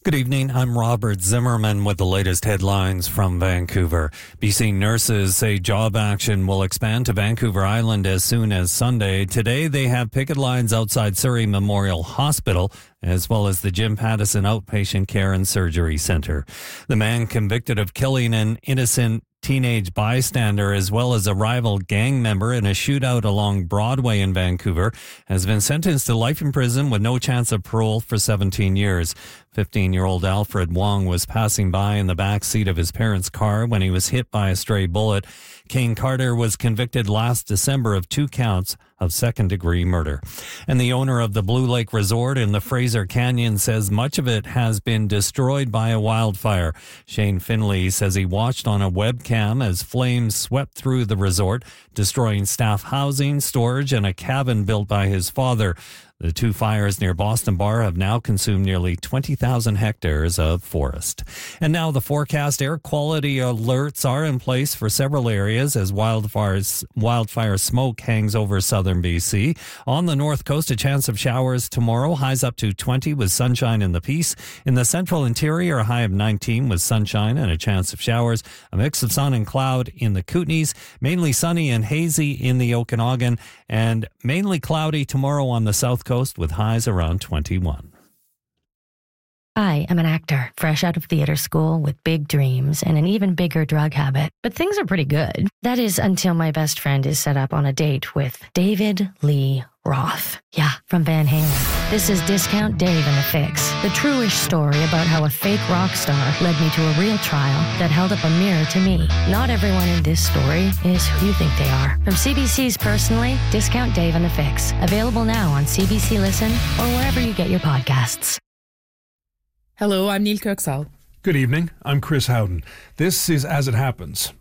Good evening. I'm Robert Zimmerman with the latest headlines from Vancouver. BC nurses say job action will expand to Vancouver Island as soon as Sunday. Today, they have picket lines outside Surrey Memorial Hospital, as well as the Jim Pattison Outpatient Care and Surgery Centre. The man convicted of killing an innocent teenage bystander as well as a rival gang member in a shootout along Broadway in Vancouver has been sentenced to life in prison with no chance of parole for 17 years. 15-year-old Alfred Wong was passing by in the back seat of his parents' car when he was hit by a stray bullet. Kane Carter was convicted last December of 2 counts of second-degree murder. And the owner of the Blue Lake Resort in the Fraser Canyon says much of it has been destroyed by a wildfire. Shane Finley says he watched on a webcam as flames swept through the resort, destroying staff housing, storage, and a cabin built by his father. The 2 fires near Boston Bar have now consumed nearly 20,000 hectares of forest. And now the forecast: air quality alerts are in place for several areas as wildfire smoke hangs over southern BC. On the north coast, a chance of showers tomorrow, highs up to 20 with sunshine in the Peace. In the central interior, a high of 19 with sunshine and a chance of showers. A mix of sun and cloud in the Kootenays, mainly sunny and hazy in the Okanagan, and mainly cloudy tomorrow on the south coast with highs around 21. I am an actor, fresh out of theater school with big dreams and an even bigger drug habit. But things are pretty good. That is until my best friend is set up on a date with David Lee Roth. Yeah, from Van Halen. This is Discount Dave and the Fix, the true-ish story about how a fake rock star led me to a real trial that held up a mirror to me. Not everyone in this story is who you think they are. From CBC's Personally, Discount Dave and the Fix. Available now on CBC Listen or wherever you get your podcasts. Hello, I'm Neil Kirksall. Good evening, I'm Chris Howden. This is As It Happens.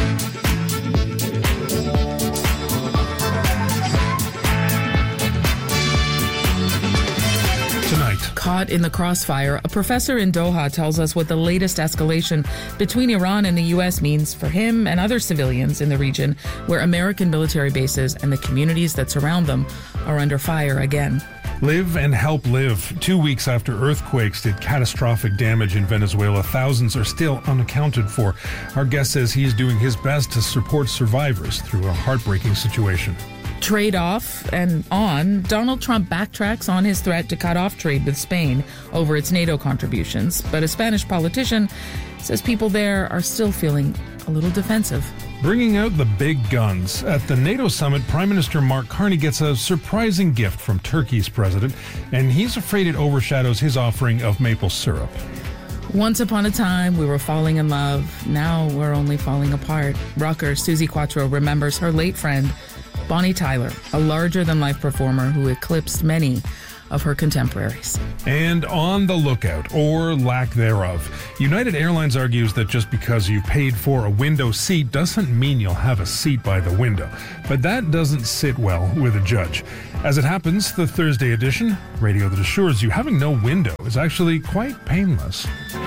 Tonight. Caught in the crossfire, a professor in Doha tells us what the latest escalation between Iran and the U.S. means for him and other civilians in the region where American military bases and the communities that surround them are under fire again. Live and help live. 2 weeks after earthquakes did catastrophic damage in Venezuela, thousands are still unaccounted for. Our guest says he is doing his best to support survivors through a heartbreaking situation. Trade off and on, Donald Trump backtracks on his threat to cut off trade with Spain over its NATO contributions, but a Spanish politician says people there are still feeling a little defensive. Bringing out the big guns. At the NATO summit, Prime Minister Mark Carney gets a surprising gift from Turkey's president, and he's afraid it overshadows his offering of maple syrup. Once upon a time, we were falling in love. Now we're only falling apart. Rocker Suzi Quatro remembers her late friend, Bonnie Tyler, a larger-than-life performer who eclipsed many of her contemporaries. And on the lookout, or lack thereof, United Airlines argues that just because you paid for a window seat doesn't mean you'll have a seat by the window. But that doesn't sit well with a judge. As it happens, the Thursday edition, radio that assures you having no window is actually quite painless.